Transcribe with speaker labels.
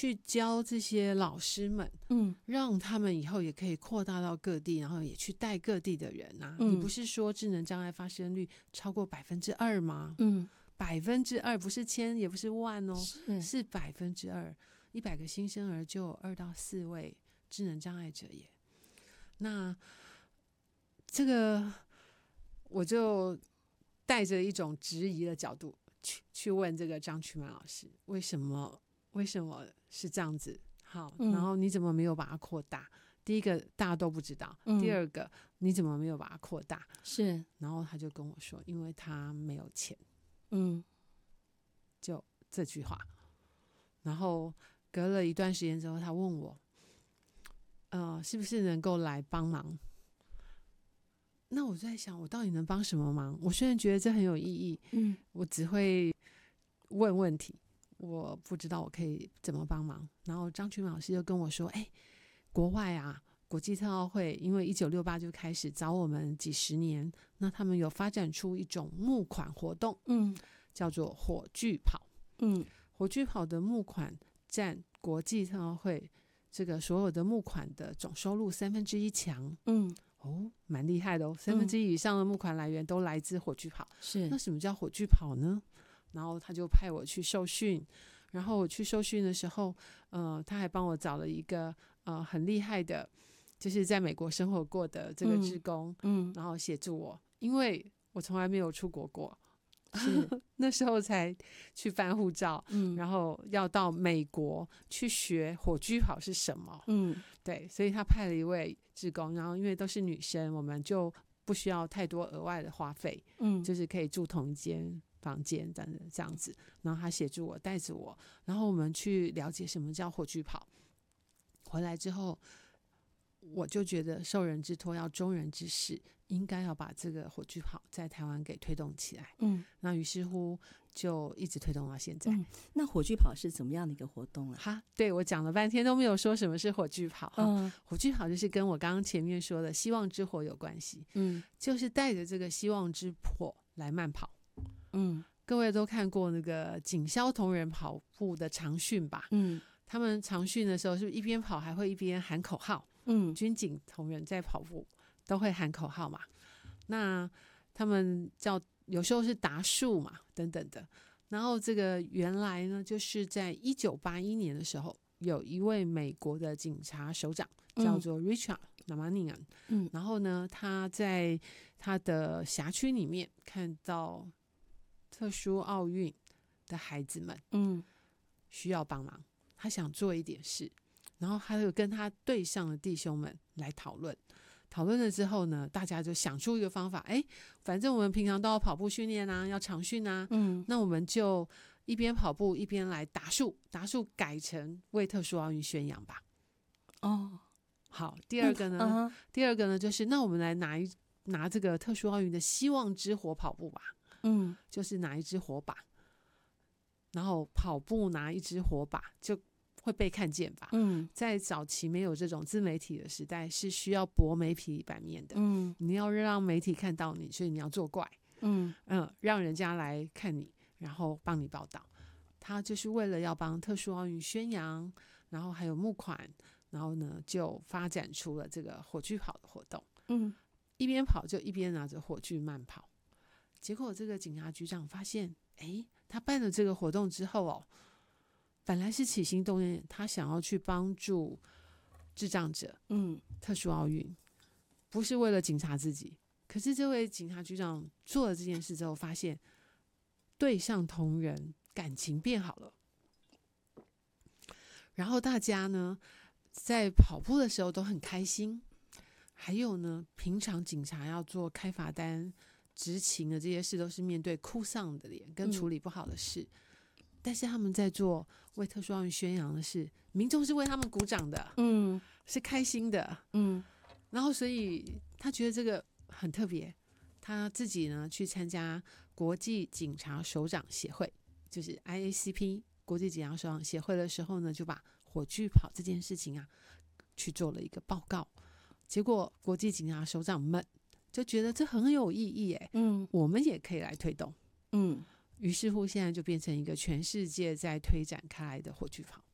Speaker 1: 去教这些老师们，让他们以后也可以扩大到各地，然后也去带各地的人啊。你不是说智能障碍发生率超过2%吗？2%，不是1000也不是万哦，是2%，100个新生儿就有2到4位智能障碍者耶。那这个我就带着一种质疑的角度去问这个张曲满老师，为什么是这样子？好，然后你怎么没有把它扩大？第一个大家都不知道，第二个你怎么没有把它扩大？
Speaker 2: 是，
Speaker 1: 然后他就跟我说，因为他没有钱。就这句话。然后隔了一段时间之后，他问我，是不是能够来帮忙？那我在想，我到底能帮什么忙？我虽然觉得这很有意义，我只会问问题，我不知道我可以怎么帮忙。然后张曲满老师就跟我说，国外啊，国际特奥会因为1968就开始找我们几十年，那他们有发展出一种募款活动，叫做火炬跑。火炬跑的募款占国际特奥会这个所有的募款的总收入1/3强。蛮厉害的哦，1/3以上的募款来源都来自火炬跑。
Speaker 2: 是，
Speaker 1: 那什么叫火炬跑呢？然后他就派我去受训，然后我去受训的时候，他还帮我找了一个很厉害的，就是在美国生活过的这个志工，然后协助我，因为我从来没有出国过。那时候才去办护照，然后要到美国去学火炬跑是什么。对，所以他派了一位志工，然后因为都是女生，我们就不需要太多额外的花费，就是可以住同一间房间这样子。然后他协助我，带着我，然后我们去了解什么叫火炬跑。回来之后，我就觉得受人之托要忠人之事，应该要把这个火炬跑在台湾给推动起来。那于是乎就一直推动到现在。
Speaker 2: 那火炬跑是怎么样的一个活动啊？
Speaker 1: 对，我讲了半天都没有说什么是火炬跑。火炬跑就是跟我刚刚前面说的希望之火有关系。就是带着这个希望之火来慢跑。各位都看过那个警消同仁跑步的长训吧？他们长训的时候是不是一边跑还会一边喊口号？军警同仁在跑步都会喊口号嘛，那他们有时候是答数嘛等等的。然后这个原来呢，就是在1981年的时候，有一位美国的警察首长叫做 Richard Namanian，然后呢他在他的辖区里面看到特殊奥运的孩子们需要帮忙，他想做一点事，然后他就跟他队上的弟兄们来讨论了之后呢，大家就想出一个方法，反正我们平常都要跑步训练啊，要长训啊，那我们就一边跑步一边来答数改成为特殊奥运宣扬吧。好，第二个呢就是那我们来拿这个特殊奥运的希望之火跑步吧。就是拿一支火把，然后跑步拿一支火把就会被看见吧。在早期没有这种自媒体的时代，是需要博媒体版面的。你要让媒体看到你，所以你要作怪。让人家来看你，然后帮你报道。他就是为了要帮特殊奥运宣扬，然后还有募款，然后呢就发展出了这个火炬跑的活动。一边跑就一边拿着火炬慢跑。结果这个警察局长发现，他办了这个活动之后本来是起心动念，他想要去帮助智障者，特殊奥运，不是为了警察自己。可是这位警察局长做了这件事之后，发现队上同仁感情变好了，然后大家呢在跑步的时候都很开心。还有呢，平常警察要做开罚单执勤的这些事，都是面对哭丧的脸跟处理不好的事，但是他们在做为特殊奥运宣扬的事，民众是为他们鼓掌的，是开心的。然后所以他觉得这个很特别，他自己呢去参加国际警察首长协会，就是 IACP 国际警察首长协会的时候呢，就把火炬跑这件事情去做了一个报告。结果国际警察首长们就觉得这很有意义我们也可以来推动。于是乎现在就变成一个全世界在推展开来的火炬跑。